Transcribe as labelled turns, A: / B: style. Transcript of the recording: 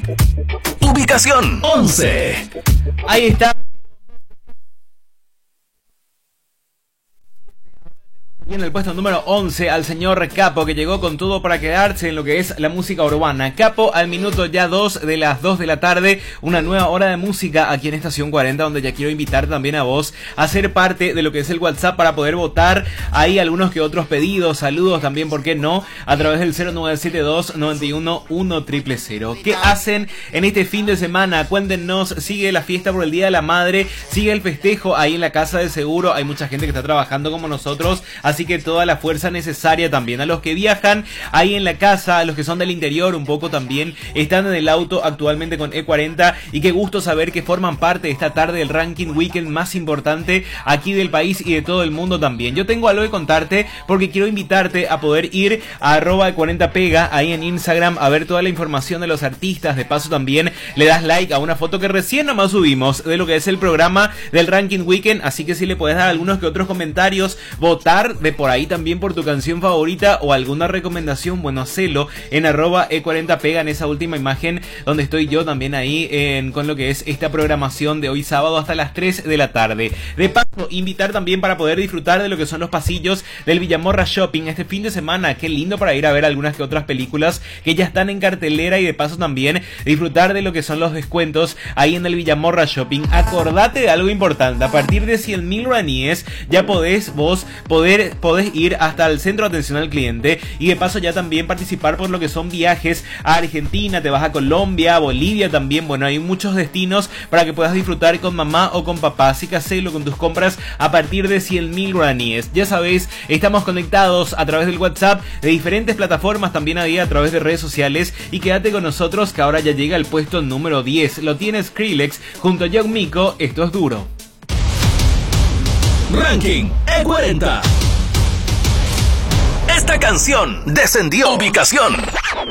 A: Ubicación 11.
B: Ahí está. Y en el puesto número 11 al señor Capo, que llegó con todo para quedarse en lo que es la música urbana. Capo, al minuto ya 2 de las 2 de la tarde, una nueva hora de música aquí en Estación 40, donde ya quiero invitar también a vos a ser parte de lo que es el WhatsApp para poder votar. Hay algunos que otros pedidos, saludos también, ¿por qué no? A través del 0972 91 1000. ¿Qué hacen en este fin de semana? Cuéntenos, sigue la fiesta por el Día de la Madre, sigue el festejo ahí en la Casa de Seguro. Hay mucha gente que está trabajando como nosotros, así que toda la fuerza necesaria también. A los que viajan ahí en la casa, a los que son del interior un poco también, están en el auto actualmente con E40, y qué gusto saber que forman parte de esta tarde del ranking weekend más importante aquí del país y de todo el mundo también. Yo tengo algo que contarte porque quiero invitarte a poder ir a @E40pega ahí en Instagram a ver toda la información de los artistas. De paso también le das like a una foto que recién nomás subimos de lo que es el programa del ranking weekend, así que si le puedes dar algunos que otros comentarios, votar de por ahí también por tu canción favorita o alguna recomendación, bueno, hacelo en @E40pega en esa última imagen donde estoy yo también ahí con lo que es esta programación de hoy sábado hasta las 3 de la tarde. De paso, invitar también para poder disfrutar de lo que son los pasillos del Villamorra Shopping este fin de semana. Qué lindo para ir a ver algunas que otras películas que ya están en cartelera, y de paso también disfrutar de lo que son los descuentos ahí en el Villamorra Shopping. Acordate de algo importante: a partir de 100.000 guaraníes ya podés ir hasta el centro de atención al cliente, y de paso ya también participar por lo que son viajes a Argentina, te vas a Colombia, Bolivia también. Bueno, hay muchos destinos para que puedas disfrutar con mamá o con papá, así que hacelo con tus compras a partir de 100.000 guaraníes. Ya sabéis, estamos conectados a través del WhatsApp, de diferentes plataformas, también ahí a través de redes sociales, y quédate con nosotros que ahora ya llega el puesto número 10. Lo tiene Skrillex junto a Young Miko. Esto es duro.
A: Ranking E40. Esta canción descendió ubicación.